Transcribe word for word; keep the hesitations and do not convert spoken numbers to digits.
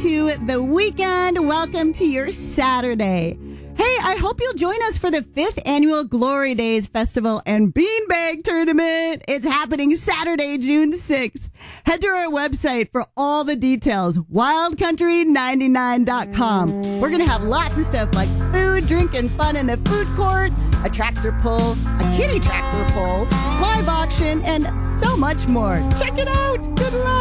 into the weekend. Welcome to your Saturday. Hey, I hope you'll join us for the fifth annual Glory Days Festival and Beanbag Tournament. It's happening Saturday, June sixth. Head to our website for all the details, wild country ninety-nine dot com. We're going to have lots of stuff like food, drink, and fun in the food court, a tractor pull, a kitty tractor pull, live auction, and so much more. Check it out. Good luck.